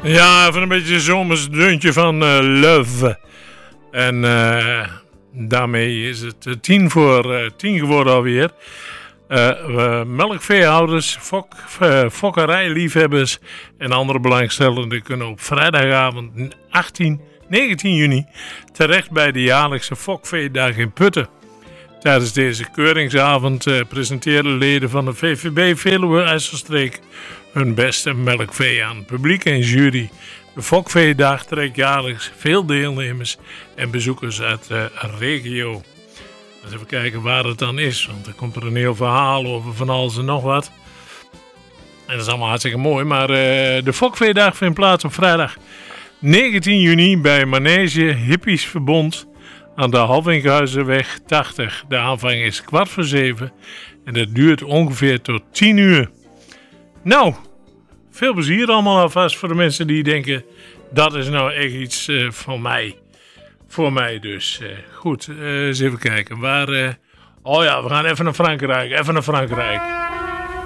Ja, even een beetje een zomers deuntje van Love. En daarmee is het 10 voor 10 geworden alweer. Melkveehouders, fokkerijliefhebbers en andere belangstellenden kunnen op vrijdagavond 19 juni terecht bij de jaarlijkse Fokveedag in Putten. Tijdens deze keuringsavond presenteren leden van de VVB Veluwe-IJsselstreek hun beste melkvee aan het publiek en jury. De Fokveedag trekt jaarlijks veel deelnemers en bezoekers uit de regio. Dus even kijken waar het dan is, want er komt er een heel verhaal over van alles en nog wat. En dat is allemaal hartstikke mooi, maar de Fokveedag vindt plaats op vrijdag 19 juni bij Manege Hippies Verbond aan de Halvinkhuizenweg 80. De aanvang is 6:15 en dat duurt ongeveer tot 10 uur. Nou, veel plezier allemaal alvast voor de mensen die denken, dat is nou echt iets van mij. Voor mij dus. Goed, eens even kijken. Waar, oh ja, we gaan even naar Frankrijk.